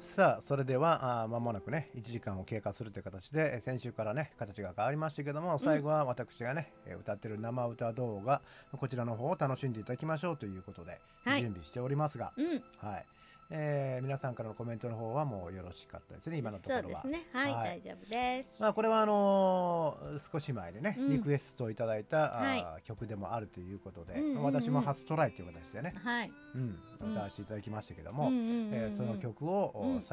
さあそれでは間もなくね1時間を経過するという形で、先週からね形が変わりましたけども、最後は私がね、歌ってる生歌動画こちらの方を楽しんでいただきましょうということで準備しておりますが、はい、皆さんからのコメントの方はもうよろしかったですね、今のところは。 そうですね、はい、大丈夫です。 まあこれは少し前にね、リクエストをいただいた曲でもあるということで、私も初トライという形でね、歌わせていただきましたけども、その曲を